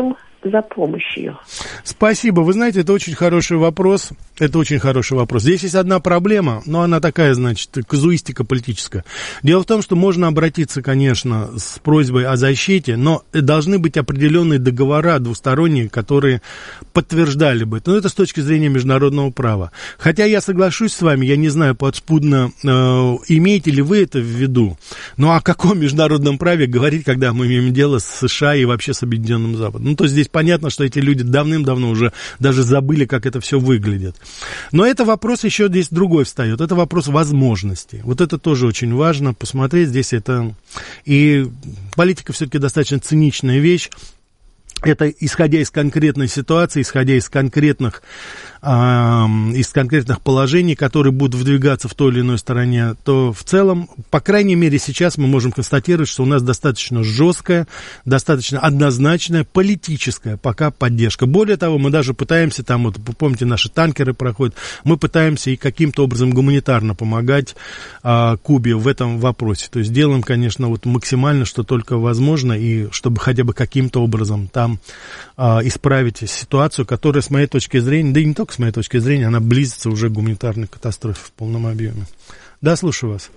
[SPEAKER 14] за помощью?
[SPEAKER 2] Спасибо. Вы знаете, это очень хороший вопрос. Это очень хороший вопрос. Здесь есть одна проблема, но она такая, значит, казуистика политическая. Дело в том, что можно обратиться, конечно, с просьбой о защите, но должны быть определенные договора двусторонние, которые подтверждали бы это. Но это с точки зрения международного права. Хотя я соглашусь с вами, я не знаю, подспудно э, имеете ли вы это в виду. Ну, о каком международном праве говорить, когда мы имеем дело с США и вообще с Объединенным Западом? Ну, то здесь понятно, что эти люди давным-давно уже даже забыли, как это все выглядит. Но это вопрос еще здесь другой встает. Это вопрос возможностей. Вот это тоже очень важно посмотреть здесь это. И политика все-таки достаточно циничная вещь. Это исходя из конкретной ситуации, исходя из конкретных, э, из конкретных положений, которые будут выдвигаться в той или иной стороне, то в целом, по крайней мере, сейчас мы можем констатировать, что у нас достаточно жесткая, достаточно однозначная политическая пока поддержка. Более того, мы даже пытаемся, там, вот, вы помните, наши танкеры проходят, мы пытаемся и каким-то образом гуманитарно помогать э, Кубе в этом вопросе. То есть делаем, конечно, вот максимально, что только возможно, и чтобы хотя бы каким-то образом там а, исправить ситуацию, которая, с моей точки зрения, да и не только с моей точки зрения, она близится уже к гуманитарной катастрофе в полном объеме. Да, слушаю вас.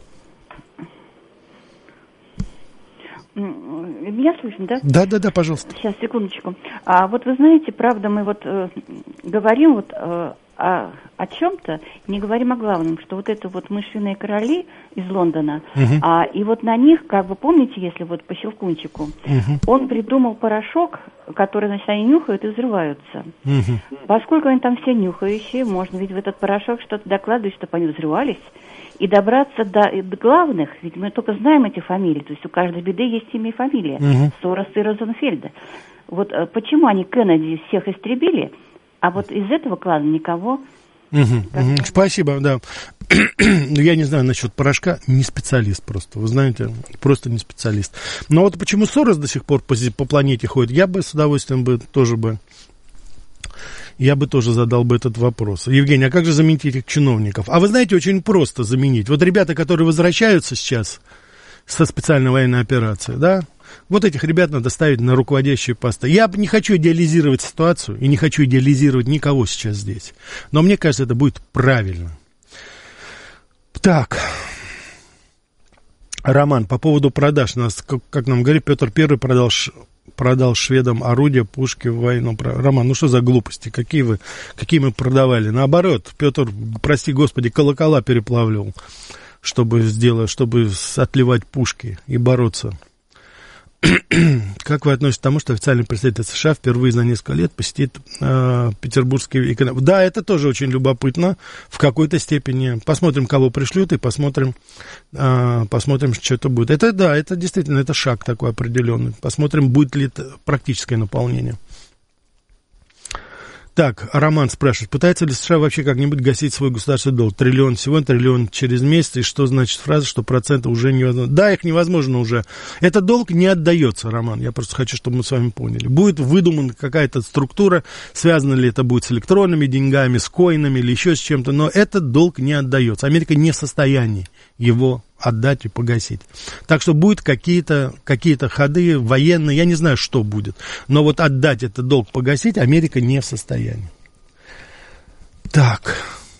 [SPEAKER 15] Меня слышно, да?
[SPEAKER 2] Да, да, да, пожалуйста.
[SPEAKER 15] Сейчас, секундочку. А вот вы знаете, правда, мы вот э, говорим вот э, о, о чем-то, не говорим о главном, что вот это вот мышиные короли из Лондона, uh-huh. а, и вот на них, как вы помните, если вот по Щелкунчику, uh-huh. он придумал порошок, который, значит, они нюхают и взрываются. Uh-huh. Поскольку они там все нюхающие, можно ведь в этот порошок что-то докладывать, чтобы они взрывались. И добраться до, до главных, ведь мы только знаем эти фамилии, то есть у каждой беды есть имя и фамилия, uh-huh. Сороса и Розенфельда. Вот э, почему они Кеннеди всех истребили, а вот из этого клана никого...
[SPEAKER 2] Угу, угу. Спасибо, да. Я не знаю насчет порошка, не специалист просто, вы знаете, просто не специалист. Но вот почему Сорос до сих пор по, по планете ходит, я бы с удовольствием бы тоже бы... Я бы тоже задал бы этот вопрос. Евгений, а как же заменить этих чиновников? А вы знаете, очень просто заменить. Вот ребята, которые возвращаются сейчас со специальной военной операции, да, вот этих ребят надо ставить на руководящие посты. Я не хочу идеализировать ситуацию и не хочу идеализировать никого сейчас здесь. Но мне кажется, это будет правильно. Так. Роман, по поводу продаж. Нас, как, как нам говорит, Петр Первый продал... продал шведам орудия, пушки в войну. Роман, ну что за глупости? Какие вы, какие мы продавали? Наоборот, Петр, прости господи, колокола переплавливал, чтобы сделать, чтобы отливать пушки и бороться. Как вы относитесь к тому, что официальный представитель США впервые за несколько лет посетит э, петербургский эконом... Да, это тоже очень любопытно в какой-то степени. Посмотрим, кого пришлют, и посмотрим, э, посмотрим, что это будет. Это, да, это действительно, это шаг такой определенный. Посмотрим, будет ли это практическое наполнение. Так, Роман спрашивает, пытается ли США вообще как-нибудь гасить свой государственный долг? Триллион сегодня, триллион через месяц, и что значит фраза, что проценты уже невозможно? Да, их невозможно уже. Этот долг не отдается, Роман, я просто хочу, чтобы мы с вами поняли. Будет выдумана какая-то структура, связано ли это будет с электронными деньгами, с коинами или еще с чем-то, но этот долг не отдается. Америка не в состоянии его отдать и погасить. Так что будут какие-то, какие-то ходы военные, я не знаю, что будет. Но вот отдать этот долг, погасить Америка не в состоянии. Так.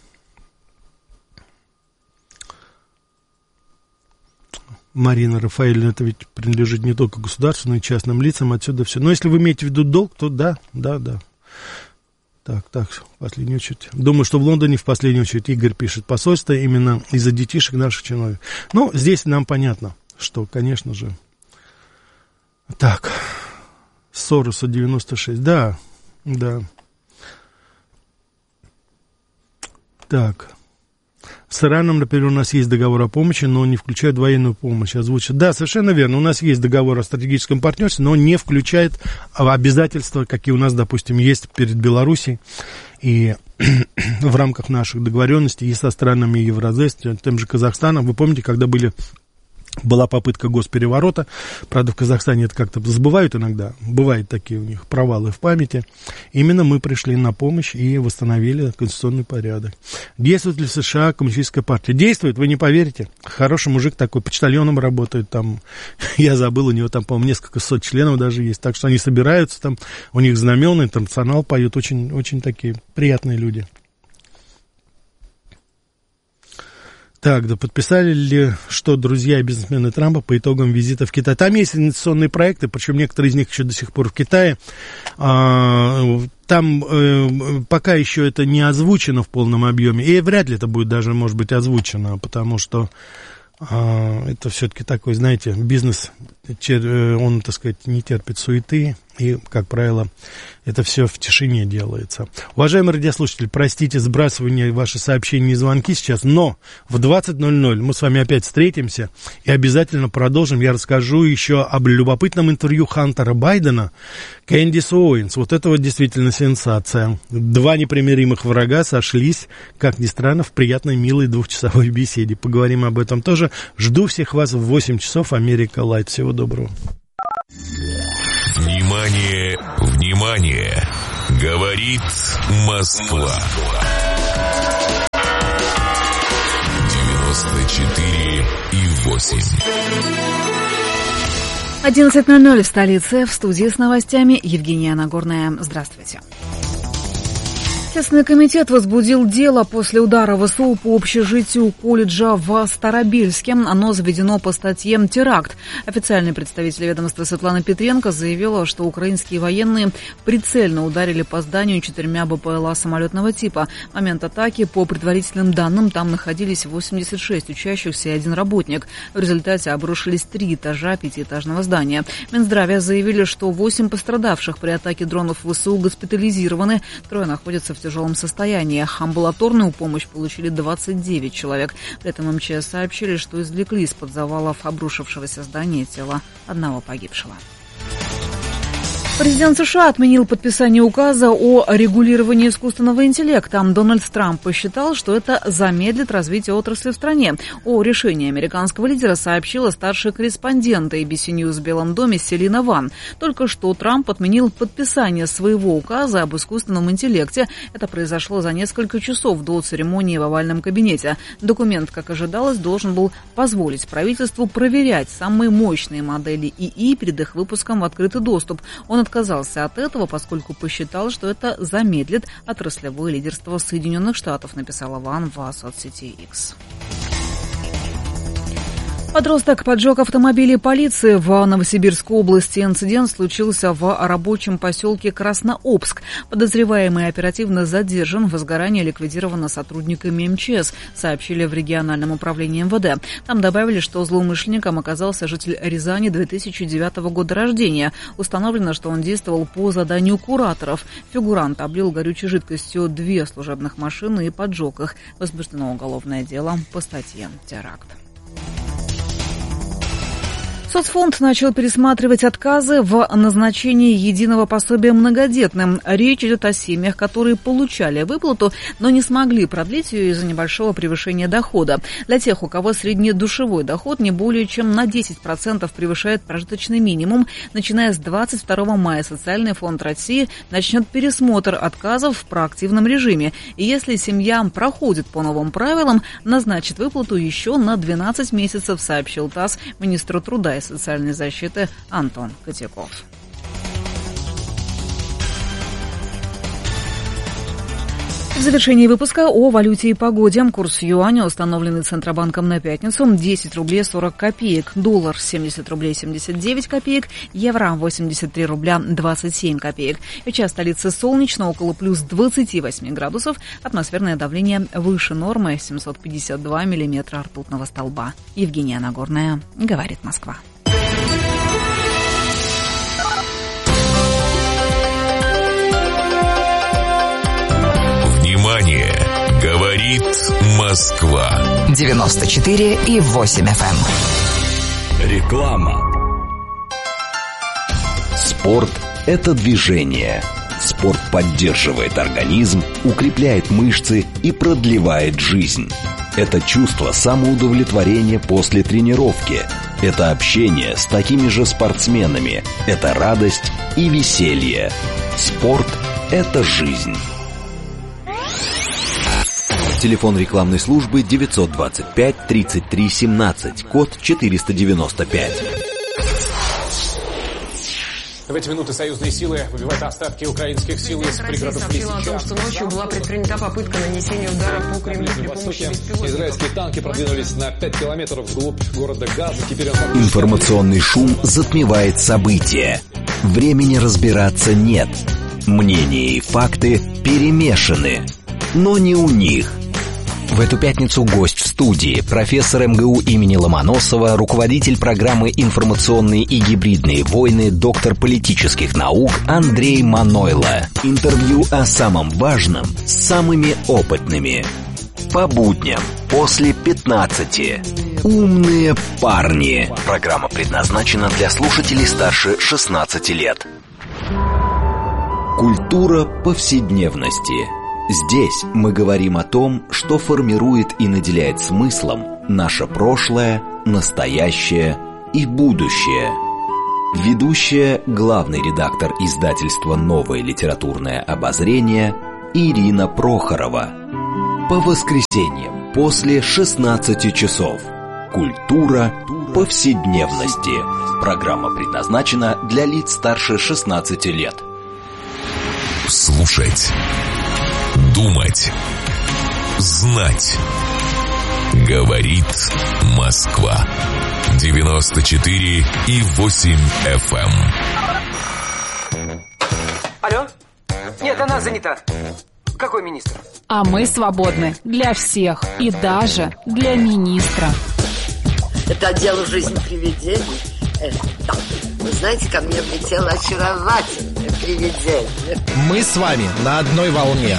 [SPEAKER 2] Марина Рафаэльевна, это ведь принадлежит не только государству, но и частным лицам, отсюда все. Но если вы имеете в виду долг, то да, да, да. Так, так, в последнюю очередь. Думаю, что в Лондоне в последнюю очередь Игорь пишет посольство именно из-за детишек наших чиновников. Ну, здесь нам понятно, что, конечно же... Так, Сороса девяносто шесть, да, да. Так, с Ираном, например, у нас есть договор о помощи, но он не включает военную помощь, озвучит. Да, совершенно верно, у нас есть договор о стратегическом партнерстве, но он не включает обязательства, какие у нас, допустим, есть перед Белоруссией и в рамках наших договоренностей и со странами Евразии, тем же Казахстаном. Вы помните, когда были Была попытка госпереворота, правда, в Казахстане это как-то забывают иногда, бывают такие у них провалы в памяти. Именно мы пришли на помощь и восстановили конституционный порядок. Действует ли в США коммунистическая партия? Действует, вы не поверите. Хороший мужик такой, почтальоном работает там, я забыл, у него там, по-моему, несколько сот членов даже есть, так что они собираются там, у них знамена, интернационал поют, очень, очень такие приятные люди. Так, да подписали ли, что друзья и бизнесмены Трампа по итогам визита в Китай? Там есть инвестиционные проекты, причем некоторые из них еще до сих пор в Китае. А, там э, пока еще это не озвучено в полном объеме, и вряд ли это будет даже, может быть, озвучено, потому что а, это все-таки такой, знаете, бизнес, он, так сказать, не терпит суеты, и, как правило, это все в тишине делается. Уважаемые радиослушатели, простите сбрасывание ваших сообщений и звонки сейчас, но в двадцать ноль ноль мы с вами опять встретимся и обязательно продолжим. Я расскажу еще об любопытном интервью Хантера Байдена, Кэндис Оуэнс. Вот это вот действительно сенсация. Два непримиримых врага сошлись, как ни странно, в приятной, милой двухчасовой беседе. Поговорим об этом тоже. Жду всех вас в восемь часов. Америка Лайт. Всего доброго.
[SPEAKER 5] Внимание, внимание! Говорит Москва. девяносто четыре и восемь.
[SPEAKER 6] одиннадцать ноль ноль в столице. В студии с новостями Евгения Нагорная. Здравствуйте. Следственный комитет возбудил дело после удара ВСУ по общежитию колледжа в Старобельске. Оно заведено по статье «Теракт». Официальный представитель ведомства Светлана Петренко заявила, что украинские военные прицельно ударили по зданию четырьмя БПЛА самолетного типа. В момент атаки, по предварительным данным, там находились восемьдесят шесть учащихся и один работник. В результате обрушились три этажа пятиэтажного здания. Минздравия заявили, что восемь пострадавших при атаке дронов ВСУ госпитализированы, трое находятся в тяжелом состоянии. Амбулаторную помощь получили двадцать девять человек. При этом МЧС сообщили, что извлекли из-под завалов обрушившегося здания тело одного погибшего. Президент США отменил подписание указа о регулировании искусственного интеллекта. Дональд Трамп посчитал, что это замедлит развитие отрасли в стране. О решении американского лидера сообщила старший корреспондент эй би си News в Белом доме Селина Ван. Только что Трамп отменил подписание своего указа об искусственном интеллекте. Это произошло за несколько часов до церемонии в овальном кабинете. Документ, как ожидалось, должен был позволить правительству проверять самые мощные модели ИИ перед их выпуском в открытый доступ. Он отказался от этого, поскольку посчитал, что это замедлит отраслевое лидерство Соединенных Штатов, написала Ван в соцсети X. Подросток поджег автомобили полиции в Новосибирской области. Инцидент случился в рабочем поселке Краснообск. Подозреваемый оперативно задержан. Возгорание ликвидировано сотрудниками МЧС, сообщили в региональном управлении эм вэ дэ. Там добавили, что злоумышленником оказался житель Рязани две тысячи девятого года рождения. Установлено, что он действовал по заданию кураторов. Фигурант облил горючей жидкостью две служебных машины и поджег их. Возбуждено уголовное дело по статье «Теракт». Соцфонд начал пересматривать отказы в назначении единого пособия многодетным. Речь идет о семьях, которые получали выплату, но не смогли продлить ее из-за небольшого превышения дохода. Для тех, у кого среднедушевой доход не более чем на десять процентов превышает прожиточный минимум, начиная с двадцать второго мая Социальный фонд России начнет пересмотр отказов в проактивном режиме. И если семья проходит по новым правилам, назначит выплату еще на двенадцать месяцев, сообщил ТАСС министру труда и социальной защиты Антон Котяков. В завершении выпуска о валюте и погоде. Курс юаня, установленный Центробанком на пятницу, десять рублей сорок копеек. Доллар семьдесят рублей семьдесят девять копеек. Евро восемьдесят три рубля двадцать семь копеек. Сейчас в столице солнечно, около плюс двадцати восьми градусов. Атмосферное давление выше нормы, семьсот пятьдесят два миллиметра ртутного столба. Евгения Нагорная, говорит Москва.
[SPEAKER 5] Внимание! Говорит Москва.
[SPEAKER 16] девяносто четыре и восемь эф эм.
[SPEAKER 5] Реклама.
[SPEAKER 8] Спорт – это движение. Спорт поддерживает организм, укрепляет мышцы и продлевает жизнь. Это чувство самоудовлетворения после тренировки. Это общение с такими же спортсменами. Это радость и веселье. Спорт – это жизнь. Телефон рекламной службы девятьсот двадцать пять тридцать три семнадцать, код четыреста девяносто пять.
[SPEAKER 9] В эти минуты союзные силы выбивают остатки украинских сил из пригородов
[SPEAKER 10] сообщила о том, что ночью была предпринята попытка нанесения удара по Кремлю при помощи беспилотников.
[SPEAKER 9] Израильские танки продвинулись на пять километров вглубь города Газа. Теперь он...
[SPEAKER 8] Информационный шум затмевает события. Времени разбираться нет. Мнения и факты перемешаны. Но не у них. В эту пятницу гость в студии, профессор эм гэ у имени Ломоносова, руководитель программы «Информационные и гибридные войны», доктор политических наук Андрей Манойло. Интервью о самом важном с самыми опытными. По будням после пятнадцати. Умные парни. Программа предназначена для слушателей старше шестнадцати лет. Культура повседневности. Здесь мы говорим о том, что формирует и наделяет смыслом наше прошлое, настоящее и будущее. Ведущая, главный редактор издательства «Новое литературное обозрение» Ирина Прохорова. По воскресеньям после шестнадцати часов. Культура повседневности. Программа предназначена для лиц старше шестнадцати лет.
[SPEAKER 5] Слушать. Думать. Знать. Говорит Москва. девяносто четыре и восемь эф эм.
[SPEAKER 17] Алло? Нет, она занята. Какой министр?
[SPEAKER 18] А мы свободны для всех и даже для министра.
[SPEAKER 19] Это отдел «Жизнь привидений». Э, да. Вы знаете, ко мне влетело очаровательное привидение.
[SPEAKER 20] Мы с вами на одной волне.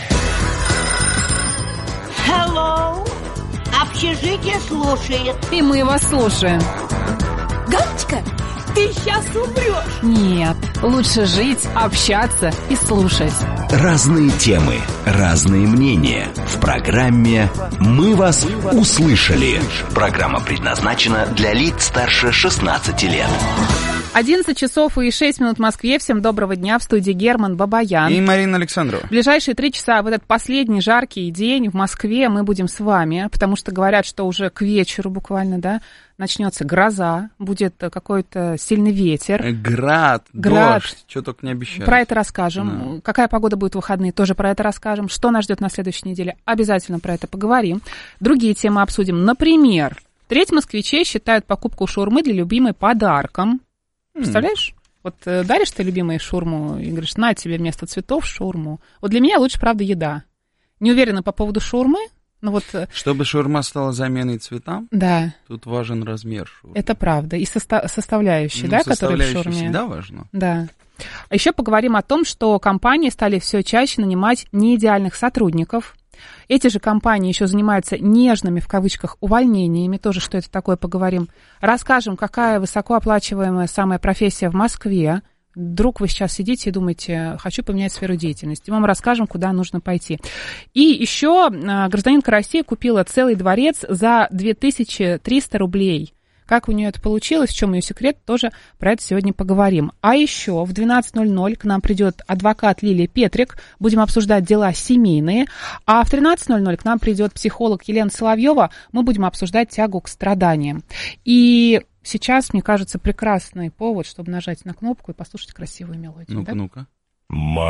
[SPEAKER 21] Hello! Общежитие слушает.
[SPEAKER 18] И мы вас слушаем.
[SPEAKER 21] Галочка, ты сейчас умрешь.
[SPEAKER 18] Нет, лучше жить, общаться и слушать.
[SPEAKER 8] Разные темы, разные мнения. В программе «Мы вас услышали». Программа предназначена для лиц старше шестнадцати лет.
[SPEAKER 18] одиннадцать часов и шесть минут в Москве. Всем доброго дня. В студии Герман Бабаян.
[SPEAKER 22] И Марина Александрова.
[SPEAKER 18] В ближайшие три часа в этот последний жаркий день в Москве мы будем с вами, потому что говорят, что уже к вечеру буквально, да, начнется гроза, будет какой-то сильный ветер.
[SPEAKER 22] Град,
[SPEAKER 18] Град.
[SPEAKER 22] дождь, что только не обещают.
[SPEAKER 18] Про это расскажем. Да. Какая погода будет в выходные, тоже про это расскажем. Что нас ждет на следующей неделе, обязательно про это поговорим. Другие темы обсудим. Например, треть москвичей считают покупку шаурмы для любимой подарком. Представляешь? Вот э, даришь ты любимой шаурму и говоришь, на тебе вместо цветов шаурму. Вот для меня лучше, правда, еда. Не уверена по поводу шаурмы, но вот...
[SPEAKER 22] Чтобы шаурма стала заменой цветам,
[SPEAKER 18] да.
[SPEAKER 22] Тут важен размер шаурмы.
[SPEAKER 18] Это правда. И состав, составляющие, ну, да, которые в шаурме.
[SPEAKER 22] Всегда важно.
[SPEAKER 18] Да. А еще поговорим о том, что компании стали все чаще нанимать неидеальных сотрудников. Эти же компании еще занимаются нежными, в кавычках, увольнениями. Тоже, что это такое, поговорим. Расскажем, какая высокооплачиваемая самая профессия в Москве. Вдруг вы сейчас сидите и думаете, хочу поменять сферу деятельности. Мы вам расскажем, куда нужно пойти. И еще гражданинка России купила целый дворец за две тысячи триста рублей. Как у нее это получилось, в чем ее секрет, тоже про это сегодня поговорим. А еще в двенадцать ноль ноль к нам придет адвокат Лилия Петрик, будем обсуждать дела семейные. А в тринадцать ноль ноль к нам придет психолог Елена Соловьева, мы будем обсуждать тягу к страданиям. И сейчас, мне кажется, прекрасный повод, чтобы нажать на кнопку и послушать красивую мелодию.
[SPEAKER 22] Ну-ка,
[SPEAKER 18] да?
[SPEAKER 22] ну-ка.